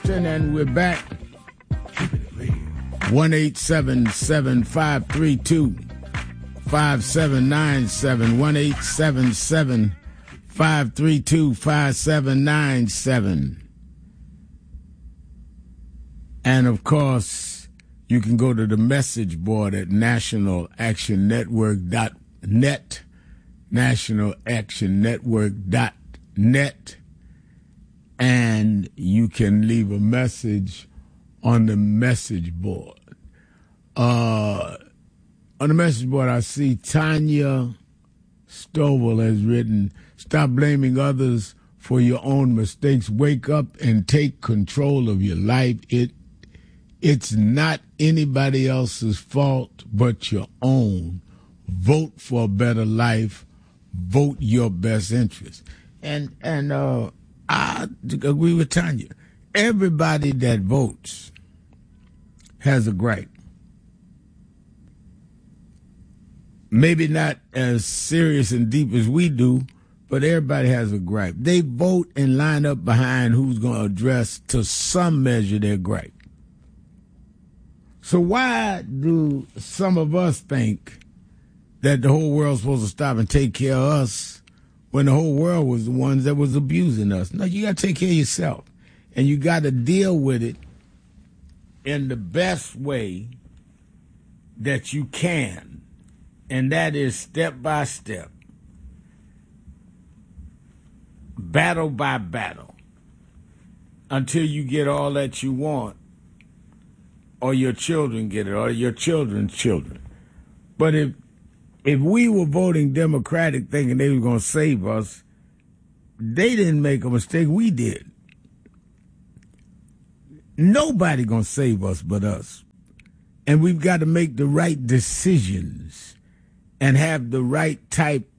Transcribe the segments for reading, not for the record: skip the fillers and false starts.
Sharpton, and we're back. 1-877-532-5797. 1-877-532-5797. And, of course, you can go to the message board at nationalactionnetwork.net, nationalactionnetwork.net, and you can leave a message on the message board. On the message board, I see Tanya Stovall has written, "Stop blaming others for your own mistakes. Wake up and take control of your life. It's not anybody else's fault but your own. Vote for a better life. Vote your best interest." And I agree with Tanya. Everybody that votes has a gripe. Maybe not as serious and deep as we do, but everybody has a gripe. They vote and line up behind who's going to address, to some measure, their gripe. So why do some of us think that the whole world's supposed to stop and take care of us when the whole world was the ones that was abusing us? No, you got to take care of yourself. And you got to deal with it in the best way that you can. And that is step by step, battle by battle, until you get all that you want, or your children get it, or your children's children. But if we were voting Democratic thinking they were going to save us, they didn't make a mistake, we did. Nobody going to save us but us. And we've got to make the right decisions and have the right type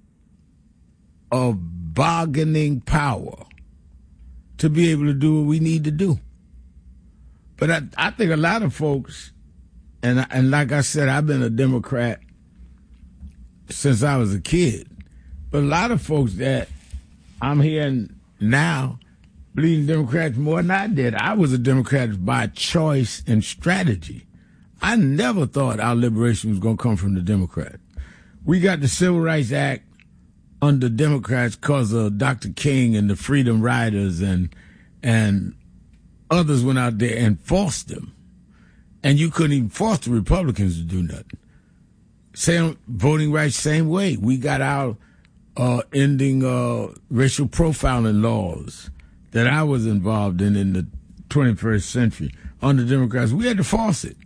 of bargaining power to be able to do what we need to do. But I think a lot of folks, and like I said, I've been a Democrat since I was a kid, but a lot of folks that I'm hearing now believe in Democrats more than I did. I was a Democrat by choice and strategy. I never thought our liberation was going to come from the Democrats. We got the Civil Rights Act under Democrats because of Dr. King and the Freedom Riders, and others went out there and forced them. And you couldn't even force the Republicans to do nothing. Same voting rights, same way. We got our ending racial profiling laws that I was involved in the 21st century under Democrats. We had to force it.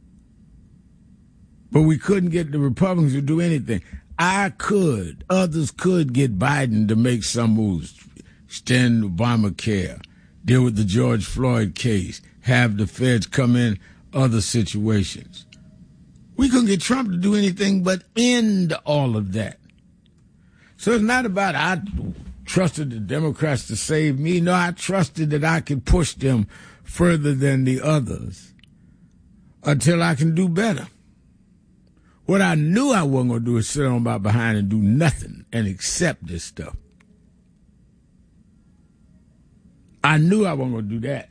But we couldn't get the Republicans to do anything. Others could get Biden to make some moves, extend Obamacare, deal with the George Floyd case, have the feds come in other situations. We couldn't get Trump to do anything but end all of that. So it's not about I trusted the Democrats to save me. No, I trusted that I could push them further than the others until I can do better. What I knew I wasn't going to do is sit on my behind and do nothing and accept this stuff. I knew I wasn't going to do that.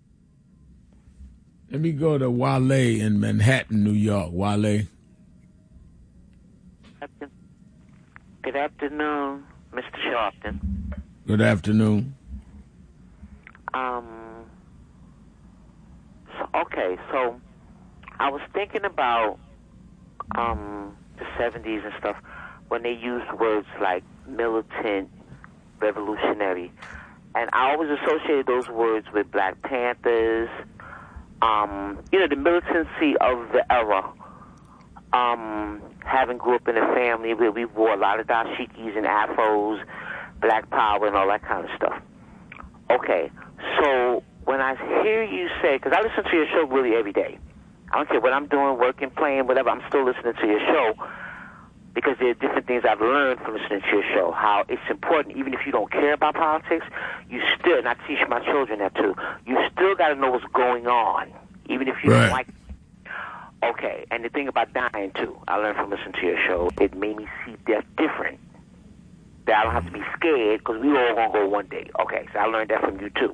Let me go to Wale in Manhattan, New York. Wale. Good afternoon, Mr. Sharpton. Good afternoon. So I was thinking about the 70s and stuff when they used words like militant, revolutionary. And I always associated those words with Black Panthers, the militancy of the era. Having grew up in a family where we wore a lot of dashikis and afros, Black Power and all that kind of stuff. Okay, so when I hear you say, because I listen to your show really every day. I don't care what I'm doing, working, playing, whatever, I'm still listening to your show because there are different things I've learned from listening to your show, how it's important, even if you don't care about politics, you still, and I teach my children that too, you still got to know what's going on, even if you don't like it. Okay, and the thing about dying too, I learned from listening to your show, it made me see death different. That I don't have to be scared because we all going to go one day. Okay, so I learned that from you too.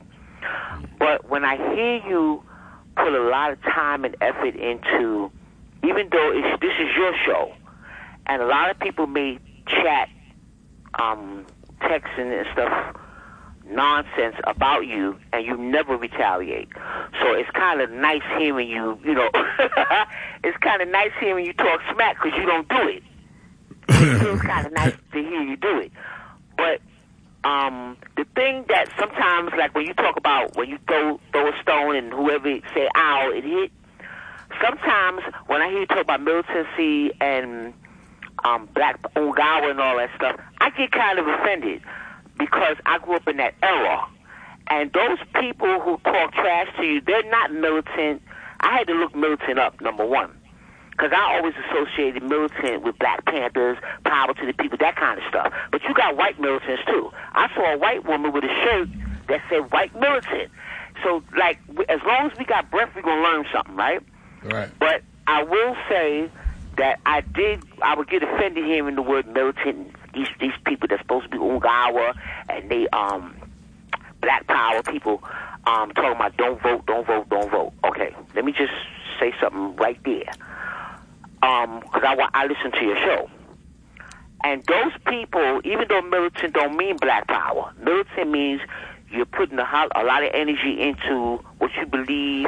But when I hear you put a lot of time and effort into, even though this is your show, and a lot of people may chat, texting and stuff, nonsense about you, and you never retaliate. So it's kind of nice hearing you, it's kind of nice hearing you talk smack because you don't do it. It feels kind of nice to hear you do it. But the thing that sometimes, like when you talk about when you throw a stone and whoever say, ow, it hit, sometimes when I hear you talk about militancy and Black Ungawa and all that stuff, I get kind of offended because I grew up in that era. And those people who talk trash to you, they're not militant. I had to look militant up, number one, because I always associated militant with Black Panthers, power to the people, that kind of stuff. But you got white militants, too. I saw a white woman with a shirt that said white militant. So, like, as long as we got breath, we're going to learn something, right? Right. But I will say that I would get offended hearing the word militant. These people that's supposed to be Ungawa and they Black Power people talking about don't vote, don't vote, don't vote. Okay, let me just say something right there. Because I listen to your show. And those people, even though militant don't mean Black Power, militant means you're putting a lot of energy into what you believe.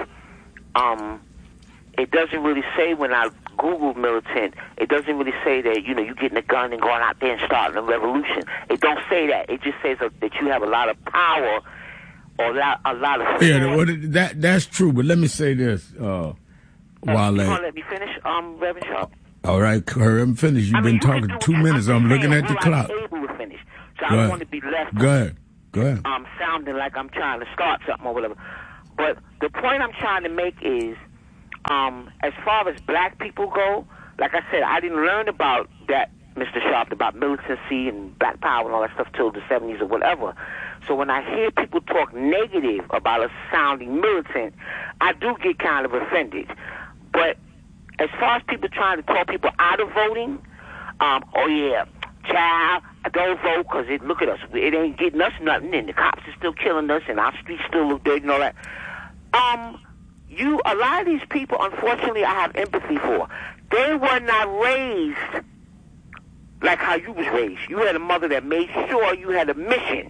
It doesn't really say when I Google militant, it doesn't really say that, you getting a gun and going out there and starting a revolution. It don't say that. It just says that you have a lot of power or a lot of... Yeah, well, that's true, but let me say this, Wale. You going to let me finish, Reverend Sharp? All right, hurry up and finish. You've been talking 2 minutes. I'm looking at the clock. I'm able to finish, so I don't want to be left... Go ahead. Sounding like I'm trying to start something or whatever. But the point I'm trying to make is, as far as Black people go, like I said, I didn't learn about that, Mr. Sharp, about militancy and Black Power and all that stuff till the 70s or whatever. So when I hear people talk negative about us sounding militant, I do get kind of offended. But as far as people trying to talk people out of voting, oh yeah, child, don't vote because look at us. It ain't getting us nothing, and the cops are still killing us, and our streets still look dirty and all that. A lot of these people, unfortunately, I have empathy for. They were not raised like how you was raised. You had a mother that made sure you had a mission.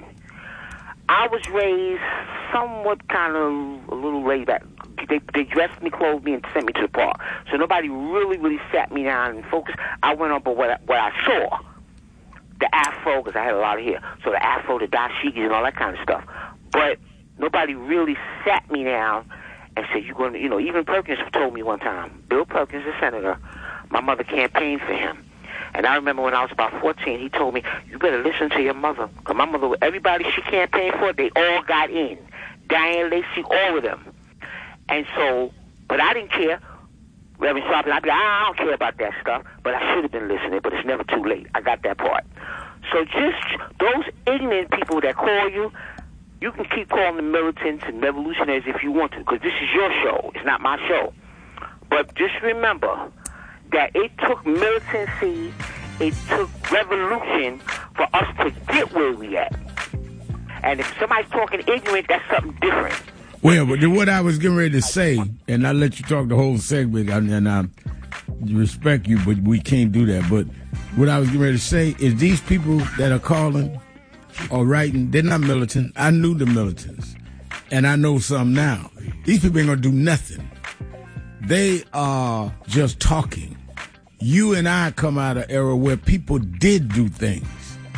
I was raised somewhat kind of a little laid back. They dressed me, clothed me, and sent me to the park. So nobody really, really sat me down and focused. I went on by what I saw. The afro, because I had a lot of hair. So the afro, the dashikis, and all that kind of stuff. But nobody really sat me down and said, you're going to, even Perkins told me one time, Bill Perkins, the senator, my mother campaigned for him. And I remember when I was about 14, he told me, you better listen to your mother. Because my mother, everybody she campaigned for, they all got in. Diane Lacy, all of them. And so, but I didn't care. Reverend Sharp, I'd be like, I don't care about that stuff. But I should have been listening, but it's never too late. I got that part. So just those ignorant people that call you, you can keep calling them militants and revolutionaries if you want to, because this is your show. It's not my show. But just remember that it took militancy, it took revolution for us to get where we at. And if somebody's talking ignorant, that's something different. Well, but what I was getting ready to say, and I'll let you talk the whole segment, and I respect you, but we can't do that. But what I was getting ready to say is these people that are calling or writing, they're not militant. I knew the militants, and I know some now. These people ain't going to do nothing. They are just talking. You and I come out of an era where people did do things.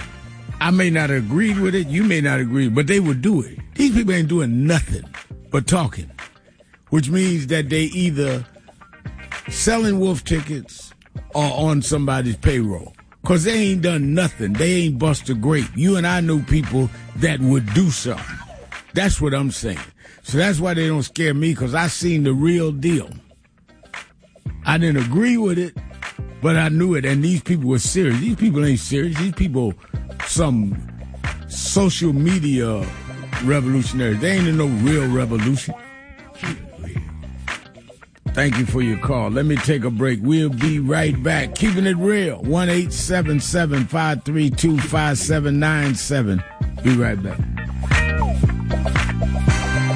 I may not have agreed with it, you may not agree, but they would do it. These people ain't doing nothing but talking, which means that they either selling wolf tickets or on somebody's payroll, because they ain't done nothing. They ain't bust a grape. You and I know people that would do something. That's what I'm saying. So that's why they don't scare me, because I seen the real deal. I didn't agree with it, but I knew it, and these people were serious. These people ain't serious. These people, some social media revolutionaries. They ain't in no real revolution. Thank you for your call. Let me take a break. We'll be right back. Keeping it real. 1-877-532-5797. Be right back.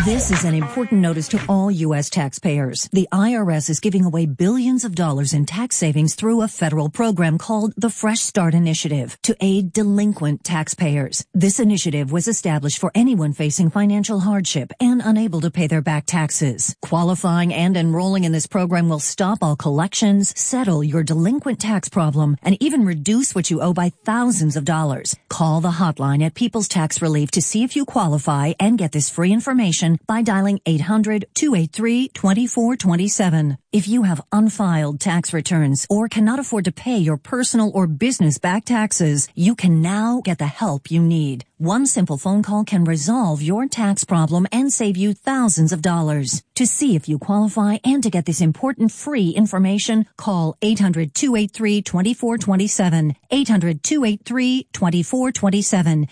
This is an important notice to all U.S. taxpayers. The IRS is giving away billions of dollars in tax savings through a federal program called the Fresh Start Initiative to aid delinquent taxpayers. This initiative was established for anyone facing financial hardship and unable to pay their back taxes. Qualifying and enrolling in this program will stop all collections, settle your delinquent tax problem, and even reduce what you owe by thousands of dollars. Call the hotline at People's Tax Relief to see if you qualify and get this free information by dialing 800-283-2427. If you have unfiled tax returns or cannot afford to pay your personal or business back taxes, you can now get the help you need. One simple phone call can resolve your tax problem and save you thousands of dollars. To see if you qualify and to get this important free information, call 800-283-2427, 800-283-2427,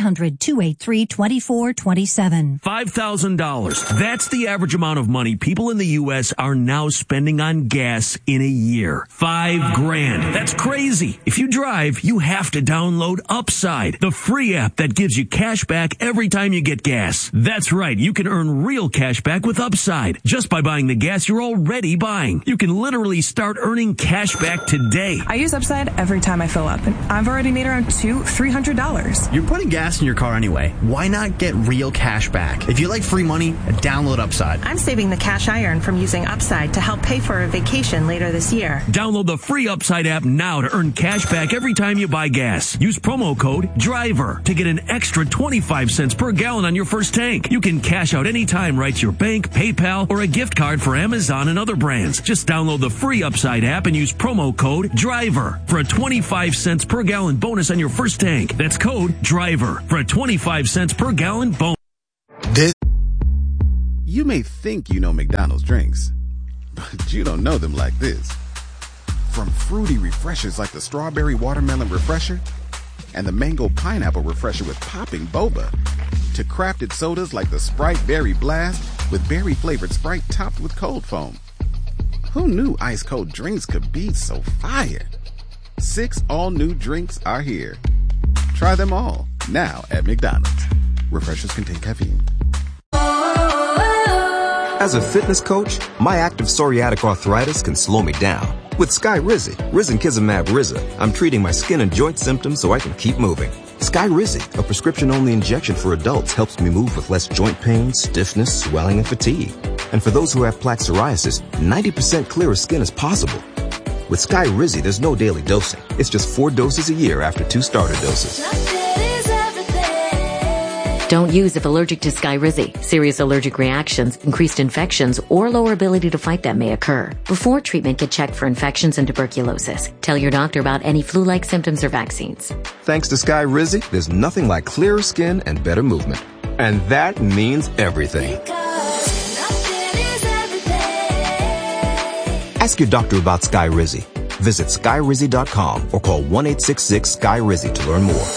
800-283-2427. $5,000. That's the average amount of money people in the U.S. are now spending on gas in a year. $5,000. That's crazy. If you drive, you have to download Upside, the free app that gives you cash back every time you get gas. That's right. You can earn real cash back with Upside just by buying the gas you're already buying. You can literally start earning cash back today. I use Upside every time I fill up, and I've already made around $200-$300. You're putting gas in your car anyway. Why not get real cash back? If you like free money, download Upside. I'm saving the cash I earn from using Upside to help pay for a vacation later this year. Download the free Upside app now to earn cash back every time you buy gas. Use promo code DRIVER to get an extra 25 cents per gallon on your first tank. You can cash out anytime right to your bank, PayPal, or a gift card for Amazon and other brands. Just download the free Upside app and use promo code DRIVER for a 25 cents per gallon bonus on your first tank. That's code DRIVER for a 25 cents per gallon bonus. You may think you know McDonald's drinks, but you don't know them like this. From fruity refreshers like the Strawberry Watermelon Refresher and the Mango Pineapple Refresher with popping boba, to crafted sodas like the Sprite Berry Blast with berry-flavored Sprite topped with cold foam. Who knew ice-cold drinks could be so fire? 6 all-new drinks are here. Try them all, now at McDonald's. Refreshers contain caffeine. As a fitness coach, my active psoriatic arthritis can slow me down. With Skyrizi, risankizumab Riza, I'm treating my skin and joint symptoms so I can keep moving. Skyrizi, a prescription-only injection for adults, helps me move with less joint pain, stiffness, swelling, and fatigue. And for those who have plaque psoriasis, 90% clearer skin is possible. With Skyrizi, there's no daily dosing. It's just 4 doses a year after 2 starter doses. Don't use if allergic to Skyrizi. Serious allergic reactions, increased infections, or lower ability to fight them may occur. Before treatment, get checked for infections and tuberculosis. Tell your doctor about any flu-like symptoms or vaccines. Thanks to Skyrizi, there's nothing like clearer skin and better movement. And that means everything. Ask your doctor about Skyrizi. Visit Skyrizi.com or call 1-866-SKY-RIZI to learn more.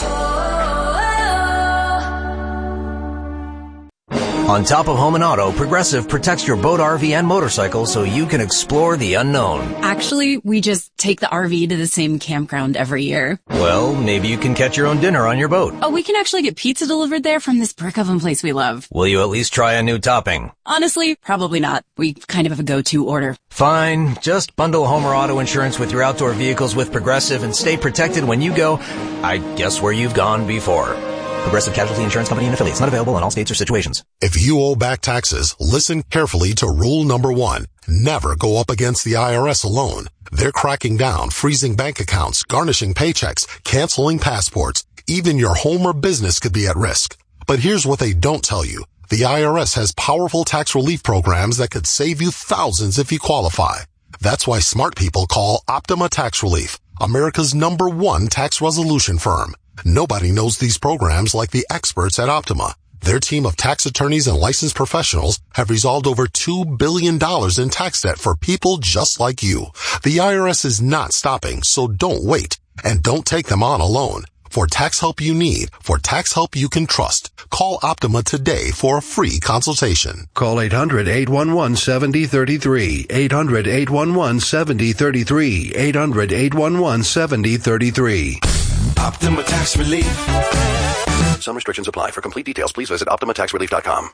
On top of home and auto, Progressive protects your boat, RV, and motorcycle so you can explore the unknown. Actually, we just take the RV to the same campground every year. Well, maybe you can catch your own dinner on your boat. Oh, we can actually get pizza delivered there from this brick oven place we love. Will you at least try a new topping? Honestly, probably not. We kind of have a go-to order. Fine. Just bundle home or auto insurance with your outdoor vehicles with Progressive and stay protected when you go, I guess, where you've gone before. Progressive Casualty Insurance Company and affiliates. Not available in all states or situations. If you owe back taxes, listen carefully to rule number 1. Never go up against the IRS alone. They're cracking down, freezing bank accounts, garnishing paychecks, canceling passports. Even your home or business could be at risk. But here's what they don't tell you. The IRS has powerful tax relief programs that could save you thousands if you qualify. That's why smart people call Optima Tax Relief, America's #1 tax resolution firm. Nobody knows these programs like the experts at Optima. Their team of tax attorneys and licensed professionals have resolved over $2 billion in tax debt for people just like you. The IRS is not stopping, so don't wait. And don't take them on alone. For tax help you need, for tax help you can trust, call Optima today for a free consultation. Call 800-811-7033, 800-811-7033, 800-811-7033. Optima Tax Relief. Some restrictions apply. For complete details, please visit OptimaTaxRelief.com.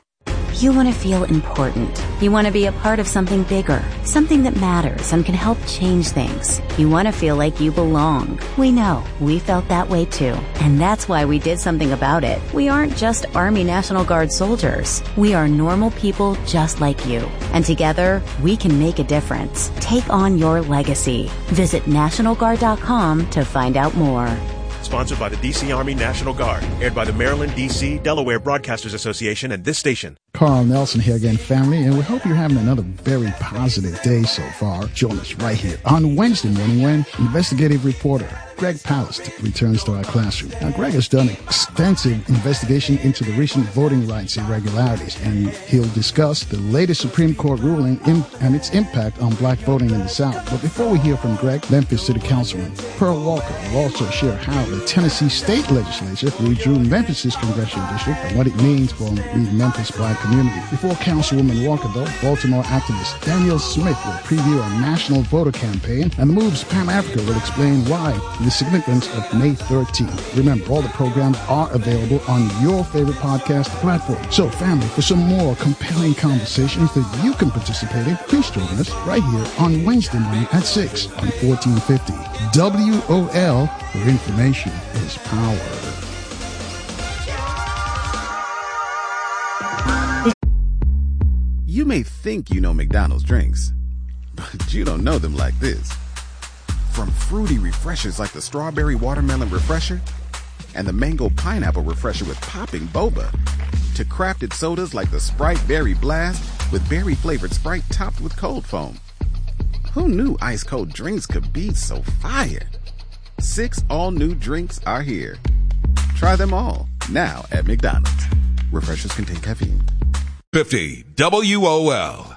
You want to feel important. You want to be a part of something bigger, something that matters and can help change things. You want to feel like you belong. We know. We felt that way too. And that's why we did something about it. We aren't just Army National Guard soldiers. We are normal people just like you. And together, we can make a difference. Take on your legacy. Visit NationalGuard.com to find out more. Sponsored by the D.C. Army National Guard. Aired by the Maryland, D.C., Delaware Broadcasters Association and this station. Carl Nelson here again, family, and we hope you're having another very positive day so far. Join us right here on Wednesday morning when investigative reporter Greg Palast returns to our classroom. Now, Greg has done extensive investigation into the recent voting rights irregularities, and he'll discuss the latest Supreme Court ruling and its impact on black voting in the South. But before we hear from Greg, Memphis City Councilman Pearl Walker will also share how the Tennessee State Legislature redrew Memphis's congressional district and what it means for the Memphis black community. Before Councilwoman Walker, though, Baltimore activist Daniel Smith will preview a national voter campaign, and the Move's Pam Africa will explain why the significance of May 13th. Remember, all the programs are available on your favorite podcast platform. So, family, for some more compelling conversations that you can participate in, please join us right here on Wednesday morning at 6 on 1450. WOL, where information is power. You may think you know McDonald's drinks, but you don't know them like this. From fruity refreshers like the Strawberry Watermelon Refresher and the Mango Pineapple Refresher with popping boba, to crafted sodas like the Sprite Berry Blast with berry-flavored Sprite topped with cold foam. Who knew ice-cold drinks could be so fire? 6 all-new drinks are here. Try them all, now at McDonald's. Refreshers contain caffeine. 50 WOL.